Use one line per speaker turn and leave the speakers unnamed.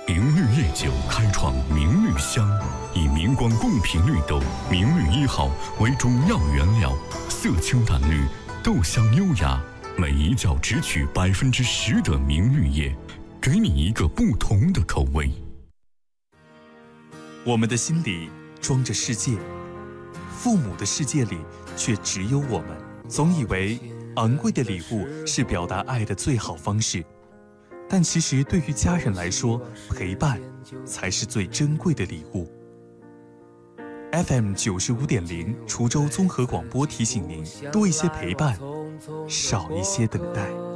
明绿夜酒开创明绿香，以明光贡品绿豆明绿1号为主要原料，色清淡绿，豆香优雅，每一角只取10%的明绿叶，给你一个不同的口味。
我们的心里装着世界，父母的世界里却只有我们。总以为昂贵的礼物是表达爱的最好方式，但其实对于家人来说，陪伴才是最珍贵的礼物。FM 95.0滁州综合广播提醒您：多一些陪伴，少一些等待。